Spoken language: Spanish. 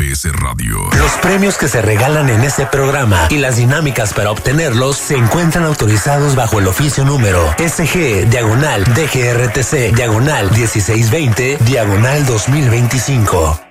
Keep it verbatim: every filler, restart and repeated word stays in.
S Radio. Los premios que se regalan en este programa y las dinámicas para obtenerlos se encuentran autorizados bajo el oficio número S G, diagonal, D G R T C, diagonal dieciséis veinte, diagonal dos mil veinticinco.